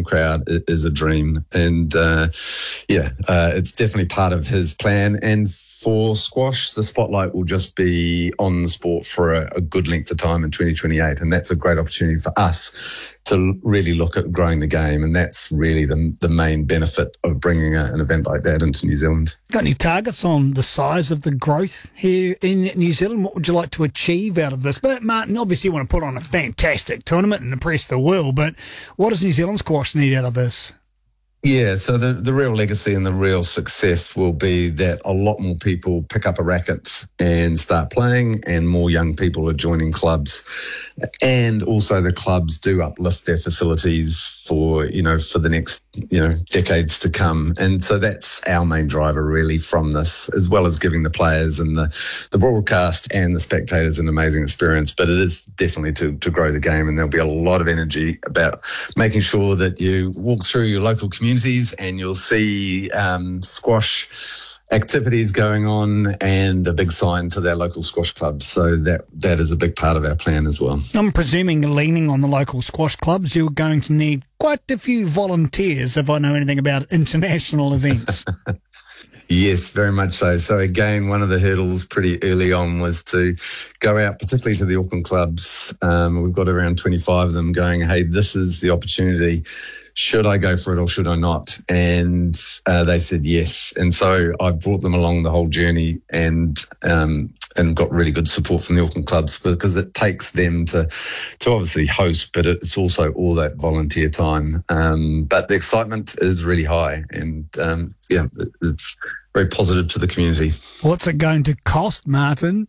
crowd is a dream. And it's definitely part of his plan. And for squash, the spotlight will just be on the sport for a good length of time in 2028. And that's a great opportunity for us to really look at growing the game. And that's really the main benefit of bringing an event like that into New Zealand. Got any targets on the size of the growth here in New Zealand? What would you like to achieve out of this? But Martin, obviously you want to put on a fantastic tournament and impress the world, but what does New Zealand squash need out of this? Yeah, so the real legacy and the real success will be that a lot more people pick up a racket and start playing, and more young people are joining clubs. And also the clubs do uplift their facilities for the next, decades to come. And so that's our main driver really from this, as well as giving the players and the broadcast and the spectators an amazing experience. But it is definitely to grow the game, and there'll be a lot of energy about making sure that you walk through your local communities and you'll see squash activities going on and a big sign to their local squash clubs. So that is a big part of our plan as well. I'm presuming leaning on the local squash clubs, you're going to need quite a few volunteers if I know anything about international events. Yes, very much so. So again, one of the hurdles pretty early on was to go out, particularly to the Auckland clubs. We've got around 25 of them going, hey, this is the opportunity. Should I go for it or should I not? And they said yes. And so I brought them along the whole journey and got really good support from the Auckland clubs, because it takes them to obviously host, but it's also all that volunteer time. But the excitement is really high, and it's very positive to the community. What's it going to cost, Martin?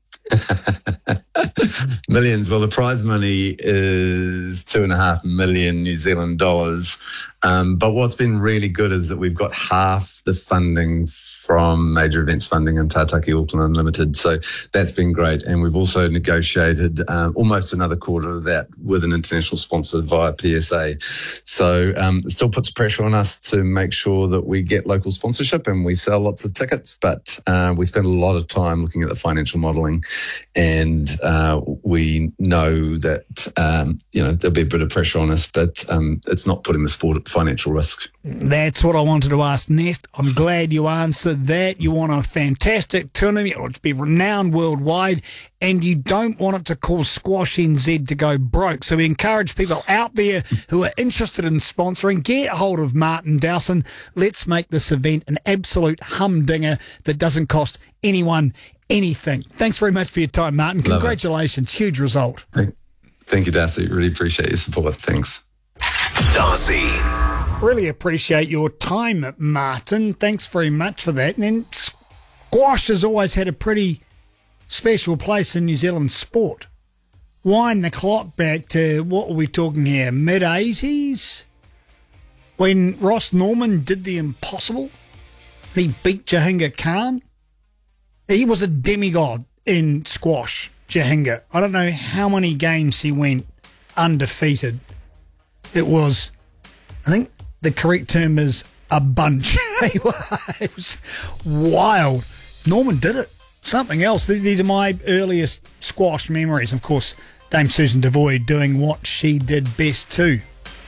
Millions. Well, the prize money is 2.5 million New Zealand dollars. But what's been really good is that we've got half the funding from Major Events Funding and Tātaki Auckland Unlimited. So that's been great. And we've also negotiated almost another quarter of that with an international sponsor via PSA. So it still puts pressure on us to make sure that we get local sponsorship and we sell lots of tickets. But we spend a lot of time looking at the financial modelling, and we know that there'll be a bit of pressure on us, but it's not putting the sport at financial risk. That's what I wanted to ask next. I'm glad you answered that. You want a fantastic tournament, you want it to be renowned worldwide, and you don't want it to cause Squash NZ to go broke. So we encourage people out there who are interested in sponsoring, get hold of Martin Dowson. Let's make this event an absolute humdinger that doesn't cost anyone anything. Thanks very much for your time, Martin. Congratulations. Huge result. Thank you, Darcy. Really appreciate your support. Thanks. Darcy. Really appreciate your time, Martin. Thanks very much for that. And squash has always had a pretty special place in New Zealand sport. Wind the clock back to, what are we talking here, mid-80s? When Ross Norman did the impossible. He beat Jahinga Khan. He was a demigod in squash, Jahinga. I don't know how many games he went undefeated. It was, I think the correct term is a bunch. It was wild. Norman did it. Something else. These are my earliest squash memories. Of course, Dame Susan Devoy doing what she did best too.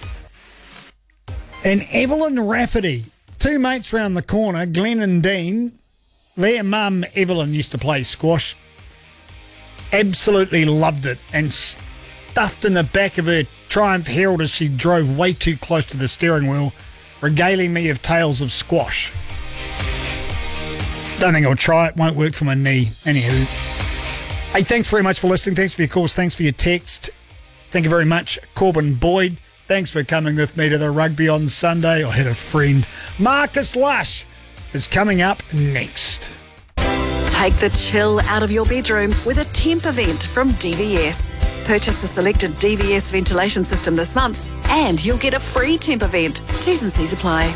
And Evelyn Rafferty, two mates round the corner, Glenn and Dean. Their mum, Evelyn, used to play squash. Absolutely loved it, and stuffed in the back of her Triumph Herald as she drove way too close to the steering wheel, regaling me of tales of squash. Don't think I'll try it. Won't work for my knee. Anywho. Hey, thanks very much for listening. Thanks for your calls. Thanks for your text. Thank you very much, Corbin Boyd. Thanks for coming with me to the rugby on Sunday. I had a friend. Marcus Lush is coming up next. Take the chill out of your bedroom with a temp event from DVS. Purchase a selected DVS ventilation system this month and you'll get a free temp event. T's and C's apply.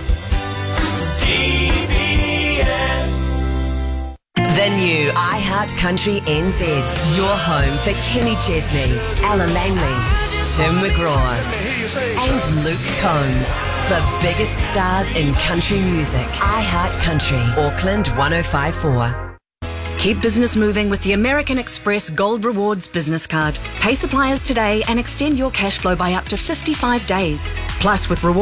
The new iHeart Country NZ. Your home for Kenny Chesney, Ella Langley, Tim McGraw, and Luke Combs. The biggest stars in country music. iHeart Country, Auckland 105.4. Keep business moving with the American Express Gold Rewards business card. Pay suppliers today and extend your cash flow by up to 55 days. Plus, with rewards